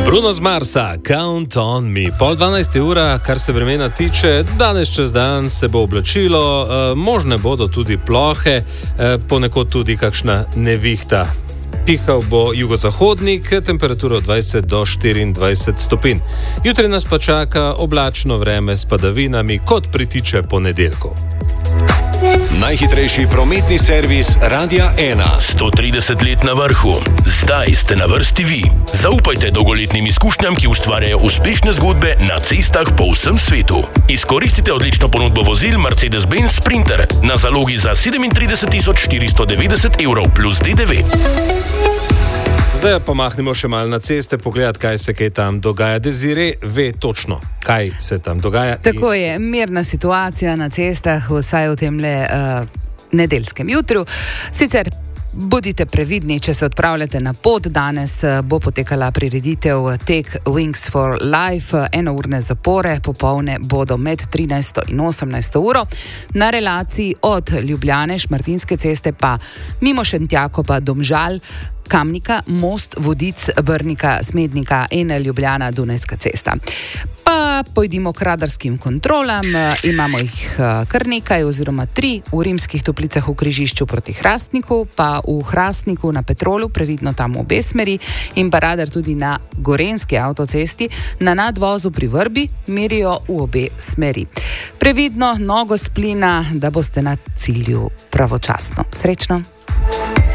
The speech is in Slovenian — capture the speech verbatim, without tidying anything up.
Bruno z Marsa, Count on me. Pol dvanajste ura, kar se vremena tiče, danes čez dan se bo oblačilo, eh, možne bodo tudi plohe, eh, ponekod tudi kakšna nevihta. Pihal bo jugozahodnik, temperatura od dvajset do štiriindvajset stopinj. Jutri nas pa čaka oblačno vreme s padavinami, kot pritiče ponedeljkov. Najhitrejši prometni servis Radia ena. sto trideset let na vrhu. Zdaj ste na vrsti vi. Zaupajte dolgoletnim izkušnjam, ki ustvarjajo uspešne zgodbe na cestah po vsem svetu. Izkoristite odlično ponudbo vozil Mercedes-Benz Sprinter na zalogi za sedemintrideset tisoč štiristo devetdeset evrov plus D D V. Zdaj pa mahnimo še malo na ceste, pogledati, kaj se kaj tam dogaja. Desire ve točno, kaj se tam dogaja. Tako je, mirna situacija na cestah, vsaj v temle uh, nedeljskem jutru. Sicer bodite previdni, če se odpravljate na pot. Danes bo potekala prireditev Take Wings for Life, enourne zapore, popolne bodo med trinajsto in osemnajsto uro. Na relaciji od Ljubljane, Šmartinske ceste pa mimo Šentjakoba, Domžal, Kamnika, Most, Vodic, Brnika, Smednika in Ljubljana, Dunajska cesta. Pa pojdimo k radarskim kontrolam. Imamo jih kar nekaj oziroma tri v Rimskih Toplicah v križišču proti Hrastniku, pa v Hrastniku na Petrolu, previdno tam v obe smeri, in pa radar tudi na Gorenjski avtocesti, na nadvozu pri Vrbi merijo v obe smeri. Previdno, nogo s plina, da boste na cilju pravočasno. Srečno!